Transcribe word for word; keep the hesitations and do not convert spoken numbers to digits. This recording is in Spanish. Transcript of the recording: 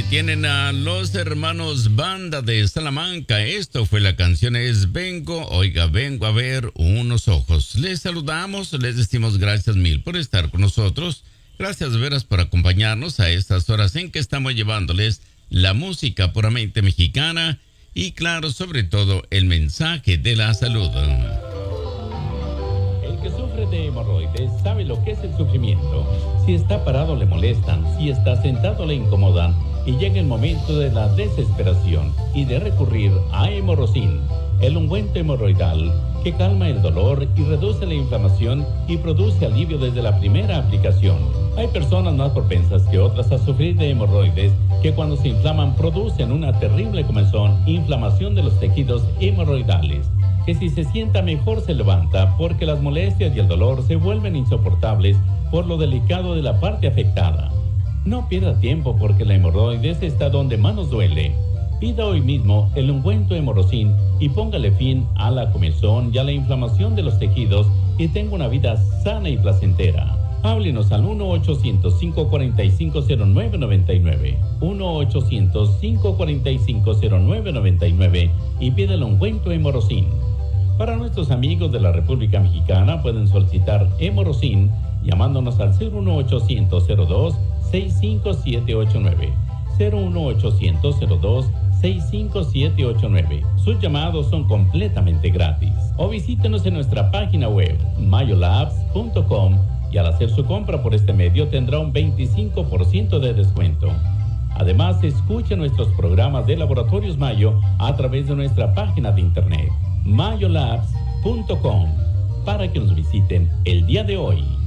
tienen a los hermanos Banda de Salamanca. Esto fue la canción es Vengo, oiga, vengo a ver unos ojos. Les saludamos, les decimos gracias mil por estar con nosotros. Gracias veras por acompañarnos a estas horas en que estamos llevándoles la música puramente mexicana y claro, sobre todo el mensaje de la salud. El que sufre de hemorroides sabe lo que es el sufrimiento. Si está parado le molestan, si está sentado le incomodan y llega el momento de la desesperación y de recurrir a Hemorrocin, el ungüento hemorroidal que calma el dolor y reduce la inflamación y produce alivio desde la primera aplicación. Hay personas más propensas que otras a sufrir de hemorroides que cuando se inflaman producen una terrible comezón, inflamación de los tejidos hemorroidales, que si se sienta mejor se levanta porque las molestias y el dolor se vuelven insoportables por lo delicado de la parte afectada. No pierda tiempo porque la hemorroides está donde más nos duele. Pida hoy mismo el ungüento Hemorrocin y póngale fin a la comezón y a la inflamación de los tejidos y tenga una vida sana y placentera. Háblenos al uno ochocientos, cinco cuatro cinco, cero nueve nueve nueve, uno ochocientos, cinco cuatro cinco, cero nueve nueve nueve y pida el ungüento Hemorrocin. Para nuestros amigos de la República Mexicana pueden solicitar Hemorrocin llamándonos al cero uno ochocientos, cero dos, seis cinco siete ocho nueve, cero uno ochocientos, cero dos, seis cinco siete ocho nueve. Sus llamados son completamente gratis. O visítenos en nuestra página web mayolabs punto com y al hacer su compra por este medio tendrá un veinticinco por ciento de descuento. Además, escuche nuestros programas de Laboratorios Mayo a través de nuestra página de internet mayolabs punto com para que nos visiten el día de hoy.